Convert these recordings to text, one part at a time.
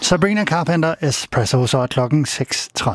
Sabrina Carpenter, Espresso, så er klokken 6:30.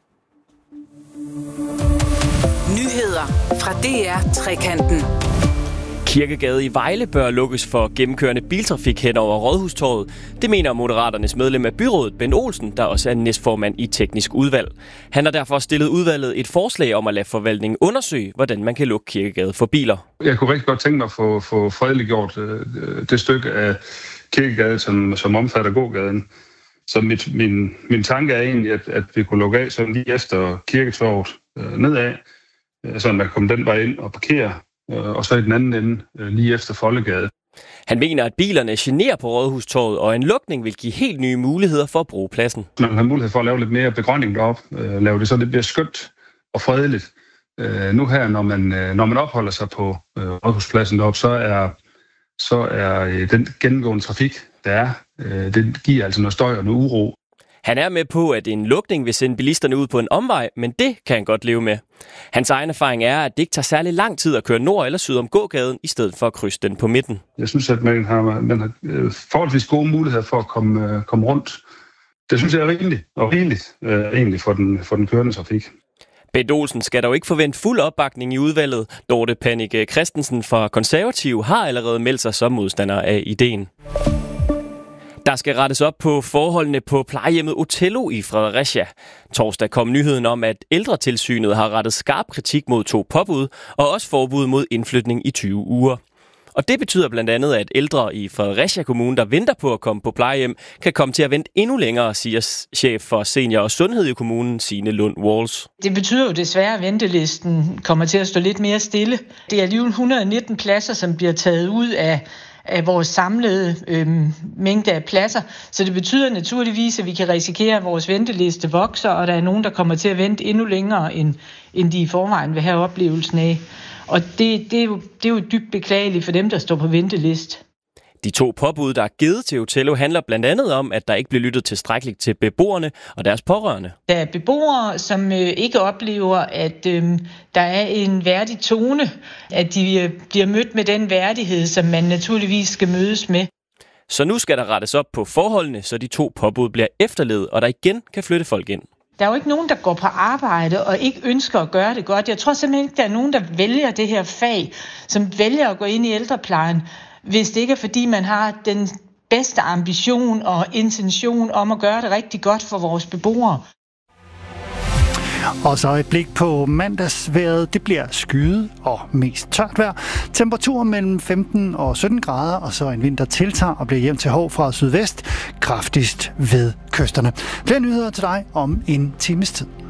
Nyheder fra DR Trekanten. Kirkegade i Vejle bør lukkes for gennemkørende biltrafik hen over Rådhustorvet. Det mener Moderaternes medlem af byrådet, Bent Olsen, der også er næstformand i teknisk udvalg. Han har derfor stillet udvalget et forslag om at lade forvaltningen undersøge, hvordan man kan lukke Kirkegade for biler. Jeg kunne rigtig godt tænke mig at få fredeliggjort det stykke af Kirkegade, som omfatter gågaden. Så min tanke er egentlig, at vi kunne lukke af sådan lige efter Kirketorvet nedad, så man kan komme den vej ind og parkere, og så i den anden ende lige efter Foldegade. Han mener, at bilerne generer på Rådhustorvet, og en lukning vil give helt nye muligheder for at bruge pladsen. Man har mulighed for at lave lidt mere begrønning deroppe, lave det så det bliver skønt og fredeligt. Nu her, når man opholder sig på Rådhuspladsen deroppe, så er den gennemgående trafik, der er, den giver altså noget støj og noget uro. Han er med på, at en lukning vil sende bilisterne ud på en omvej, men det kan han godt leve med. Hans egen erfaring er, at det ikke tager særlig lang tid at køre nord eller syd om gågaden, i stedet for at krydse den på midten. Jeg synes, at man har forholdsvis gode muligheder for at komme rundt. Det synes jeg er rigeligt egentlig for den kørende trafik. Bent Olsen skal dog ikke forvente fuld opbakning i udvalget. Dorte Panik Christensen fra Konservative har allerede meldt sig som modstander af ideen. Der skal rettes op på forholdene på plejehjemmet Otello i Fredericia. Torsdag kom nyheden om, at Ældretilsynet har rettet skarp kritik mod 2 påbud og også forbud mod indflytning i 20 uger. Og det betyder blandt andet, at ældre i Fredericia Kommune, der venter på at komme på plejehjem, kan komme til at vente endnu længere, siger chef for senior og sundhed i kommunen, Signe Lund Walls. Det betyder jo desværre, at ventelisten kommer til at stå lidt mere stille. Det er alligevel 119 pladser, som bliver taget ud af vores samlede mængde af pladser. Så det betyder naturligvis, at vi kan risikere, at vores venteliste vokser, og der er nogen, der kommer til at vente endnu længere, end de i forvejen vil have oplevelsen af. Og det er jo dybt beklageligt for dem, der står på venteliste. De 2 påbud, der er givet til Otello, handler blandt andet om, at der ikke bliver lyttet tilstrækkeligt til beboerne og deres pårørende. Der er beboere, som ikke oplever, at der er en værdig tone, at de bliver mødt med den værdighed, som man naturligvis skal mødes med. Så nu skal der rettes op på forholdene, så de 2 påbud bliver efterlevet, og der igen kan flytte folk ind. Der er jo ikke nogen, der går på arbejde og ikke ønsker at gøre det godt. Jeg tror simpelthen ikke, der er nogen, der vælger det her fag, som vælger at gå ind i ældreplejen, hvis det ikke er, fordi man har den bedste ambition og intention om at gøre det rigtig godt for vores beboere. Og så et blik på mandagsvejret. Det bliver skyet og mest tørt vejr. Temperaturer mellem 15 og 17 grader, og så en vind, der tiltager og bliver jævnt til hård fra sydvest, kraftigst ved kysterne. Flere nyheder til dig om en times tid.